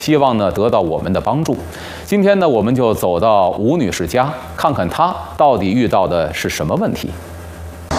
希望呢得到我们的帮助。今天呢，我们就走到吴女士家，看看她到底遇到的是什么问题。 哎，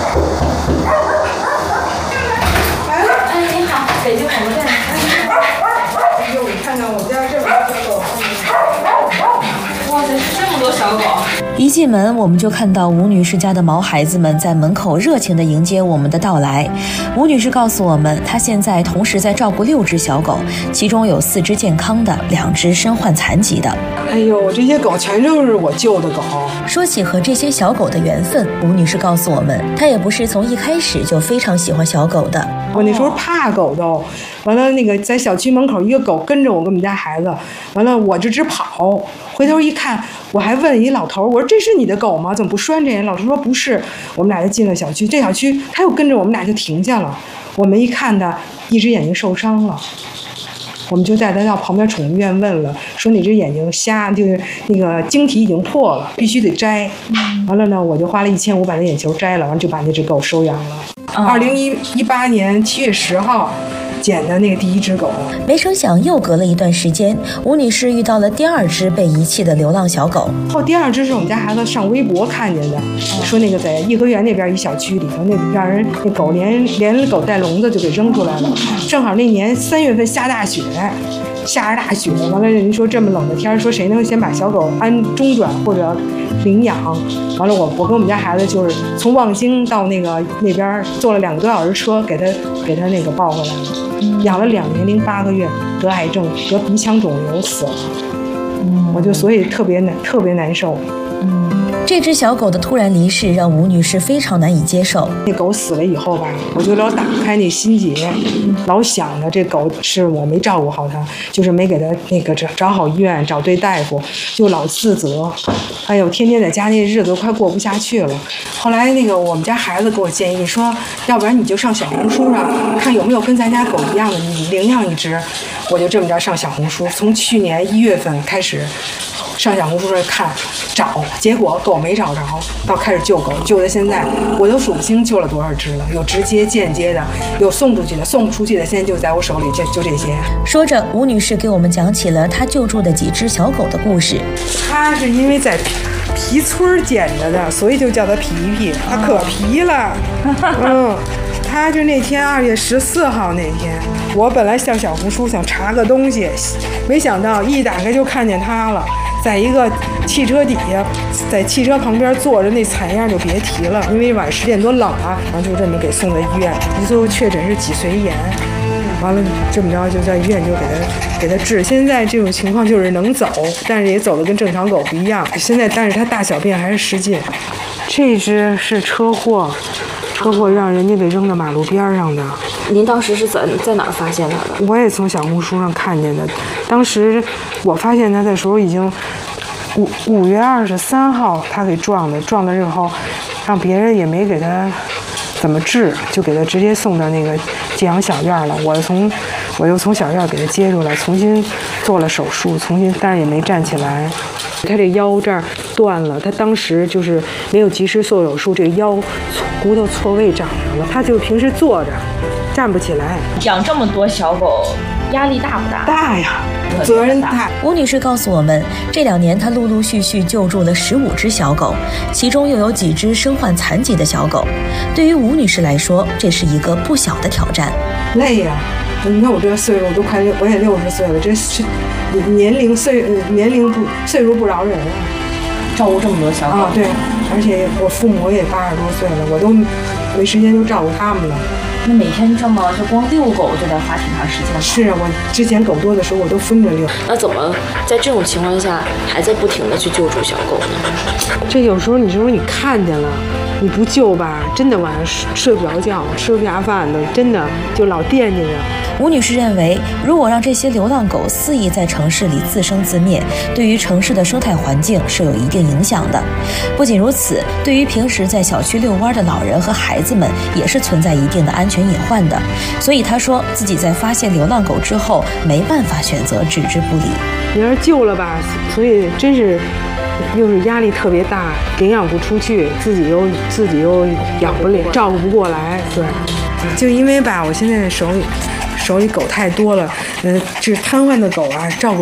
你好，北京广播电台。 哎呦，你看看我们家这么多小狗， 哇塞，这么多小狗！ 一进门，我们就看到吴女士家的毛孩子们在门口热情地迎接我们的到来。吴女士告诉我们，她现在同时在照顾6只小狗，其中有4只健康的，2只身患残疾的。 哎呦，这些狗全都是我救的狗。 说起和这些小狗的缘分，吴女士告诉我们，她也不是从一开始就非常喜欢小狗的。 我那时候怕狗都，完了那个在小区门口一个狗跟着我跟我们家孩子，完了我就直跑，回头一看，我还问一老头，我说这是你的狗吗？怎么不拴着呀？老头说不是，我们俩就进了小区，这小区他又跟着我们俩就停下了，我们一看他一只眼睛受伤了。我们就带他到旁边宠物医院问了，说你这眼睛瞎，就是那个晶体已经破了，必须得摘。完了呢，我就花了1500把那眼球摘了，完了就把那只狗收养了。2018年7月10号捡的那个第1只狗。 没成想又隔了一段时间，吴女士遇到了第2只被遗弃的流浪小狗。 第2只是我们家孩子上微博看见的，说那个在颐和园那边一小区里头，那让人那狗连狗带笼子就给扔出来了。正好那年3月份下大雪，完了人说这么冷的天，说谁能先把小狗安中转或者领养？完了我跟我们家孩子就是从望京到那边坐了2个多小时车，给他那个抱回来了。养了2年零8个月，得癌症，得鼻腔肿瘤死了。我就所以特别难受。 这只小狗的突然离世让吴女士非常难以接受。 那狗死了以后吧，我就老打不开那心结，老想着这狗是我没照顾好它，就是没给它那个找好医院，找对大夫，就老自责。哎呦，天天在家那日子都快过不下去了。后来那个我们家孩子给我建议说，要不然你就上小红书上看有没有跟咱家狗一样的，你领养一只。我就这么着上小红书，从去年1月份开始上小红书上找，结果狗没找着，到开始救狗，救到现在我都数不清救了多少只了，有直接间接的，有送出去的，送不出去的，现在就在我手里，就这些。 说着，吴女士给我们讲起了她救助的几只小狗的故事。 她是因为在皮村捡着的，所以就叫她皮皮，她可皮了。他就那天2月14号那天，我本来上小红书想查个东西，没想到一打开就看见他了，在一个汽车底下，在汽车旁边坐着，那惨样就别提了，因为晚上10点多冷啊，然后就这么给送到医院，最后确诊是脊髓炎，完了这么着就在医院就给他治，现在这种情况就是能走，但是也走得跟正常狗不一样，现在但是他大小便还是失禁。这只是车祸让人家给扔到马路边上的。 您当时是在哪儿发现它的？ 我也从小红书上看见的。当时我发现它的时候已经5月23号，他给撞的之后，让别人也没给他怎么治，就给他直接送到那个寄养小院了。我又从小院给他接出来，重新做了手术，但是也没站起来。他这腰这儿断了，他当时就是没有及时做手术，这个腰骨头错位长上了。他就平时坐着，站不起来。 养这么多小狗，压力大不大？ 大呀，责任大。 吴女士告诉我们，这2年她陆陆续续救助了15只小狗，其中又有几只身患残疾的小狗。对于吴女士来说，这是一个不小的挑战。 累呀！你看我这岁数，我也60岁了，这是岁数不饶人啊！ 照顾这么多小狗啊，对，而且我父母也80多岁了，我都没时间就照顾他们了。 那每天这光遛狗就得花挺长时间。 是啊，我之前狗多的时候我都分着遛。 那怎么在这种情况下还在不停的去救助小狗呢？ 这有时候你看见了，你不救吧，真的晚上睡不着觉，吃不下饭的，真的就老惦记着。 吴女士认为，如果让这些流浪狗肆意在城市里自生自灭，对于城市的生态环境是有一定影响的。不仅如此，对于平时在小区遛弯的老人和孩子们，也是存在一定的安全隐患的。所以她说自己在发现流浪狗之后，没办法选择置之不理。 你要是救了吧，所以真是又是压力特别大，领养不出去，自己又养不了，照顾不过来。对，就因为吧，我现在手手里狗太多了，这瘫痪的狗啊照顾